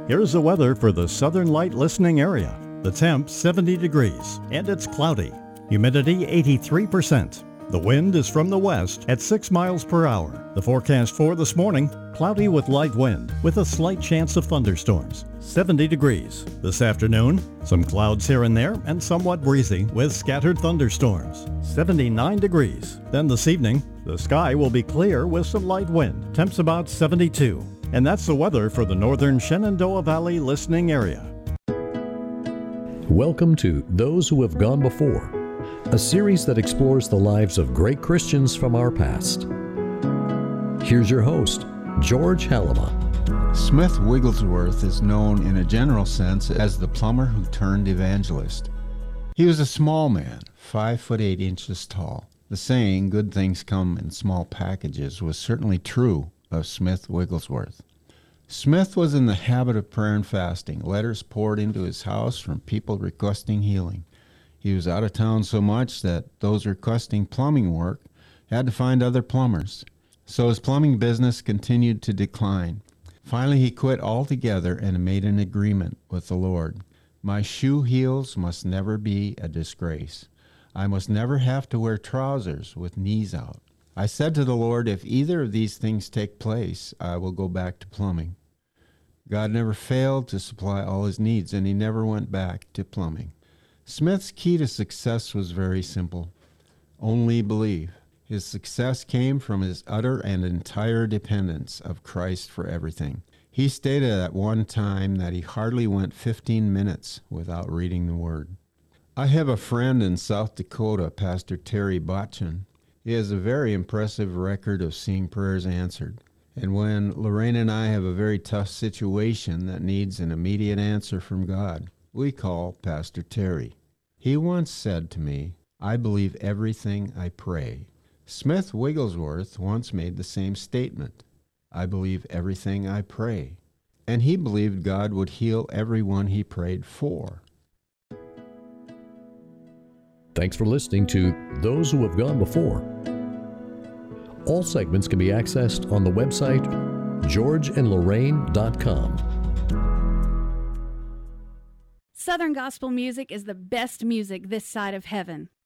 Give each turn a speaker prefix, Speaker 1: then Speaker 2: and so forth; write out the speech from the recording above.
Speaker 1: Here's the weather for the Southern Light listening area. The temp 70 degrees and it's cloudy. Humidity 83%. The wind is from the west at 6 miles per hour. The forecast for this morning, cloudy with light wind with a slight chance of thunderstorms. 70 degrees. This afternoon, some clouds here and there and somewhat breezy with scattered thunderstorms. 79 degrees. Then this evening, the sky will be clear with some light wind. Temps about 72. And that's the weather for the northern Shenandoah Valley listening area.
Speaker 2: Welcome to Those Who Have Gone Before, a series that explores the lives of great Christians from our past. Here's your host, George Halima.
Speaker 3: Smith Wigglesworth is known in a general sense as the plumber who turned evangelist. He was a small man, 5 foot 8 inches tall. The saying, good things come in small packages, was certainly true of Smith Wigglesworth. Smith was in the habit of prayer and fasting. Letters poured into his house from people requesting healing. He was out of town so much that those requesting plumbing work had to find other plumbers. So his plumbing business continued to decline. Finally, he quit altogether and made an agreement with the Lord. My shoe heels must never be a disgrace. I must never have to wear trousers with knees out. I said to the Lord, if either of these things take place, I will go back to plumbing. God never failed to supply all his needs, and he never went back to plumbing. Smith's key to success was very simple. Only believe. His success came from his utter and entire dependence of Christ for everything. He stated at one time that he hardly went 15 minutes without reading the Word. I have a friend in South Dakota, Pastor Terry Botchin. He has a very impressive record of seeing prayers answered. And when Lorraine and I have a very tough situation that needs an immediate answer from God, we call Pastor Terry. He once said to me, I believe everything I pray. Smith Wigglesworth once made the same statement. I believe everything I pray. And he believed God would heal everyone he prayed for.
Speaker 2: Thanks for listening to Those Who Have Gone Before. All segments can be accessed on the website georgeandlorraine.com.
Speaker 4: Southern gospel music is the best music this side of heaven.